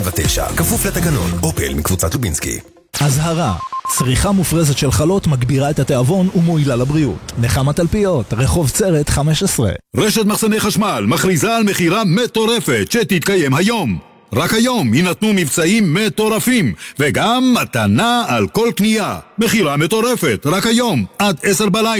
כפוף לתקנון. אופל מקבוצת לובינסקי. אזהרה, צריכה מופרזת של חלות מגבירה את התיאבון ומועילה לבריאות. נחמת תלפיות, רחוב צרת 15. רשת מחסני חשמל מכריזה על מחירה מטורפת שתתקיים היום. רק היום יינתנו מבצעים מטורפים וגם מתנה על כל קנייה. מחירה מטורפת רק היום עד 10 בלילה.